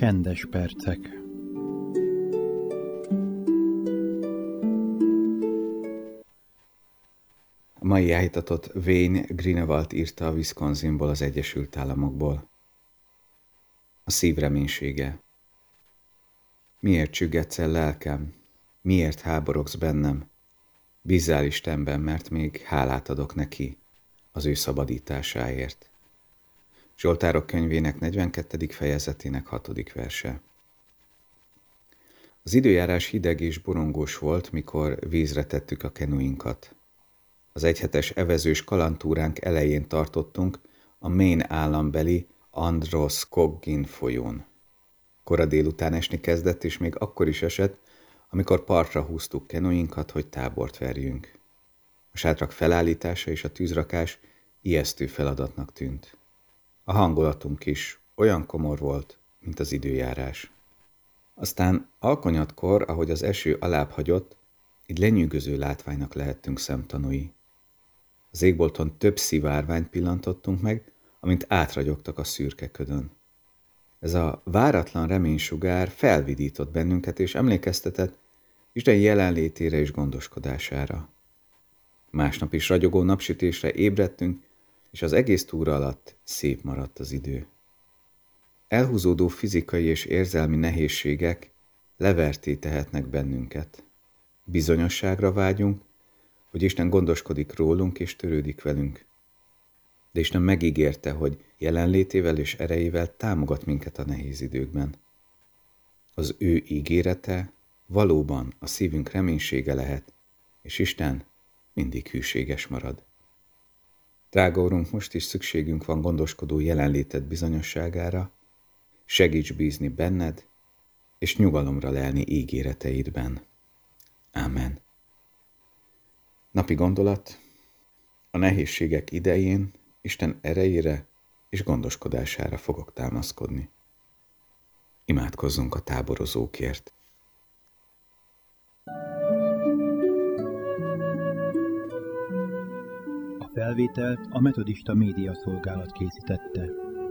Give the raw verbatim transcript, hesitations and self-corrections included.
Csendes percek. A mai állítatot Wayne Greenewald írta a Wisconsinból, az Egyesült Államokból. A szív reménysége. Miért csüggetsz el, lelkem? Miért háborogsz bennem? Bízzál Istenben, mert még hálát adok neki az ő szabadításáért. Zsoltárok könyvének negyvenkettedik fejezetének hatodik verse. Az időjárás hideg és borongós volt, mikor vízre tettük a kenuinkat. Az egyhetes evezős kalandtúránk elején tartottunk a Maine állambeli Androscoggin folyón. Kora délután esni kezdett, és még akkor is esett, amikor partra húztuk kenuinkat, hogy tábort verjünk. A sátrak felállítása és a tűzrakás ijesztő feladatnak tűnt. A hangulatunk is olyan komor volt, mint az időjárás. Aztán alkonyatkor, ahogy az eső alább hagyott, így lenyűgöző látványnak lehettünk szemtanúi. Az égbolton több szivárványt pillantottunk meg, amint átragyogtak a szürke ködön. Ez a váratlan reménysugár felvidított bennünket, és emlékeztetett Isten jelenlétére és gondoskodására. Másnap is ragyogó napsütésre ébredtünk, és az egész túra alatt szép maradt az idő. Elhúzódó fizikai és érzelmi nehézségek leverté tehetnek bennünket. Bizonyosságra vágyunk, hogy Isten gondoskodik rólunk és törődik velünk. De Isten megígérte, hogy jelenlétével és erejével támogat minket a nehéz időkben. Az ő ígérete valóban a szívünk reménysége lehet, és Isten mindig hűséges marad. Drága Urunk, most is szükségünk van gondoskodó jelenléted bizonyosságára, segíts bízni benned, és nyugalomra lelni ígéreteidben. Ámen. Napi gondolat: a nehézségek idején Isten erejére és gondoskodására fogok támaszkodni. Imádkozzunk a táborozókért. A felvételt a Metodista Média Szolgálat készítette.